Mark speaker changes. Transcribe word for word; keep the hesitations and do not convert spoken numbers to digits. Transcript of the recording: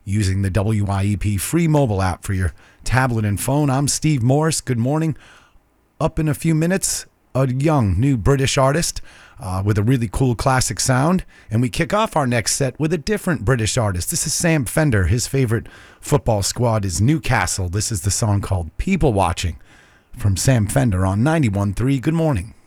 Speaker 1: using the W I E P free mobile app for your tablet and phone. I'm Steve Morris. Good morning. Up in a few minutes, a young new British artist uh, with a really cool classic sound. And we kick off our next set with a different British artist. This is Sam Fender. His favorite football squad is Newcastle. This is the song called People Watching from Sam Fender on ninety-one point three. Good morning.